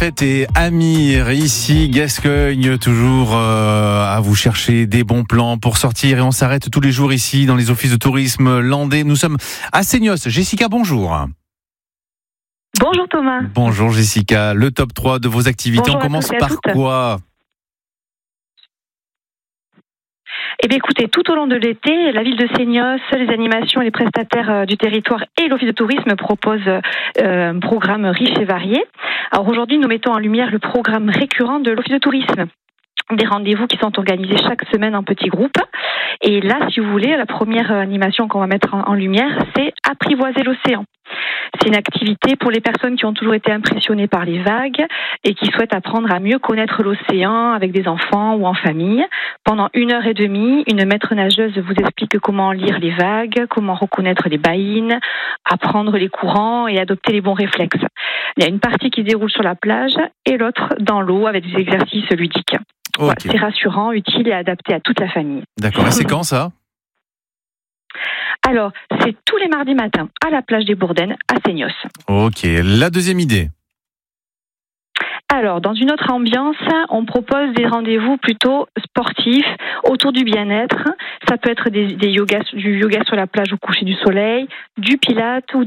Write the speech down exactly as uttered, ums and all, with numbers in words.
Fête et Amir, ici Gascogne, toujours euh, à vous chercher des bons plans pour sortir, et on s'arrête tous les jours ici dans les offices de tourisme landais. Nous sommes à Seignos. Jessica, bonjour. Bonjour Thomas. Bonjour Jessica, le top trois de vos activités. Bonjour on commence à par toutes. quoi? Eh bien écoutez, tout au long de l'été, la ville de Seignos, les animations et les prestataires du territoire et l'office de tourisme proposent euh, un programme riche et varié. Alors aujourd'hui, nous mettons en lumière le programme récurrent de l'office de tourisme. Des rendez-vous qui sont organisés chaque semaine en petits groupes. Et là, si vous voulez, la première animation qu'on va mettre en lumière, c'est apprivoiser l'océan. C'est une activité pour les personnes qui ont toujours été impressionnées par les vagues et qui souhaitent apprendre à mieux connaître l'océan avec des enfants ou en famille. Pendant une heure et demie, une maître nageuse vous explique comment lire les vagues, comment reconnaître les baïnes, apprendre les courants et adopter les bons réflexes. Il y a une partie qui se déroule sur la plage et l'autre dans l'eau avec des exercices ludiques. Okay. Voilà, c'est rassurant, utile et adapté à toute la famille. D'accord, et c'est quand ça ? Alors, c'est tous les mardis matins à la plage des Bourdaines à Seignos. Ok, la deuxième idée. Alors, dans une autre ambiance, on propose des rendez-vous plutôt sportifs autour du bien-être. Ça peut être des, des yogas, du yoga sur la plage au coucher du soleil, du pilates ou